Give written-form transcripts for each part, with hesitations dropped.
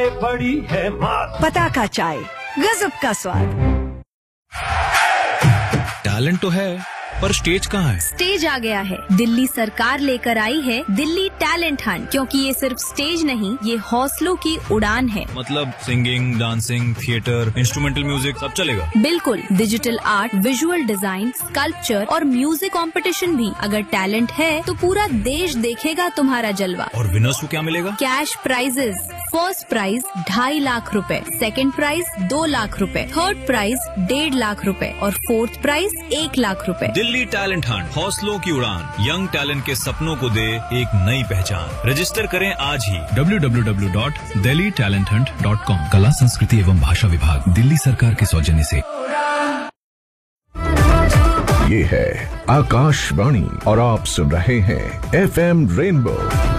बड़ी है मात। पताका चाय, गजब का स्वाद। टैलेंट तो है पर स्टेज कहाँ है? स्टेज आ गया है। दिल्ली सरकार लेकर आई है दिल्ली टैलेंट हंट, क्योंकि ये सिर्फ स्टेज नहीं, ये हौसलों की उड़ान है। मतलब singing, dancing, theatre, instrumental music सब चलेगा? बिल्कुल, digital art, visual design, sculpture और म्यूजिक कंपटीशन भी। अगर टैलेंट है तो पूरा देश देखेगा तुम्हारा जलवा। और विनर्स को क्या मिलेगा? Cash prices. First prize 2.5 lakh रुपए, सेकंड प्राइज 2 लाख रुपए, थर्ड प्राइज 1.5 लाख रुपए और फोर्थ प्राइज 1 लाख रुपए। दिल्ली टैलेंट हंट, हौसलों की उड़ान, यंग टैलेंट के सपनों को दे एक नई पहचान। रजिस्टर करें आज ही www.delhitalenthunt.com। कला, संस्कृति एवं भाषा विभाग, दिल्ली सरकार के सौजन्य से। ये है आकाशवाणी और आप सुन रहे हैं FM रेनबो।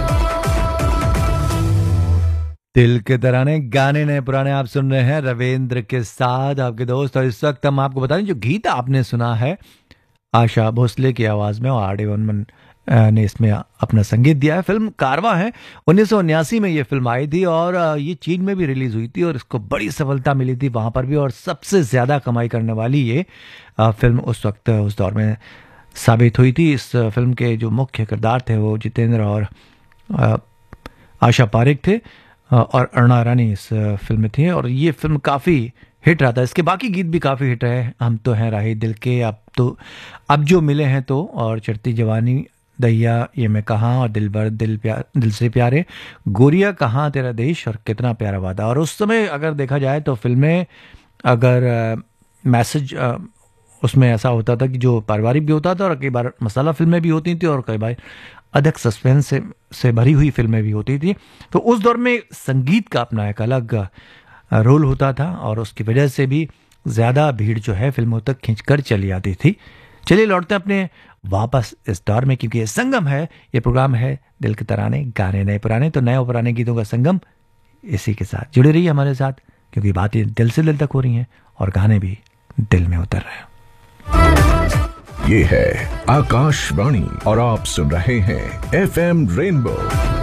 दिल के तराने, गाने नए पुराने आप सुन रहे हैं रविंद्र के साथ, आपके दोस्त। और इस वक्त हम आपको बता दें, जो गीत आपने सुना है आशा भोसले की आवाज में, और R.D. बर्मन ने इसमें अपना संगीत दिया है। फिल्म कारवां है, 1979 में ये फिल्म आई थी और ये चीन में भी रिलीज हुई थी और इसको बड़ी सफलता मिली थी वहाँ पर भी, और सबसे ज़्यादा कमाई करने वाली ये फिल्म उस वक्त उस दौर में साबित हुई थी। इस फिल्म के जो मुख्य किरदार थे वो जितेंद्र और आशा पारेख थे और अरुणा रानी इस फिल्म में थी, और ये फिल्म काफ़ी हिट रहा था। इसके बाकी गीत भी काफ़ी हिट रहे, हम तो हैं राही दिल के, अब जो मिले हैं तो, और चढ़ती जवानी, दैया ये मैं कहाँ, और दिल भर दिल से प्यारे, गोरिया कहाँ तेरा देश, और कितना प्यारा वादा। और उस समय अगर देखा जाए तो फिल्में अगर मैसेज उसमें ऐसा होता था कि जो पारिवारिक भी होता था, और कई बार मसाला फिल्में भी होती थी, और कई बार अधिक सस्पेंस से भरी हुई फिल्में भी होती थी। तो उस दौर में संगीत का अपना एक अलग रोल होता था, और उसकी वजह से भी ज़्यादा भीड़ जो है फिल्मों तक खींचकर चली आती थी। चलिए लौटते हैं अपने वापस इस दौर में, क्योंकि ये संगम है, ये प्रोग्राम है दिल के तराने, गाने नए पुराने। तो नए और पुराने गीतों का संगम, इसी के साथ जुड़े रहिए हमारे साथ, क्योंकि बातें दिल से दिल तक हो रही हैं और गाने भी दिल में उतर रहे हैं। ये है आकाशवाणी और आप सुन रहे हैं FM रेनबो।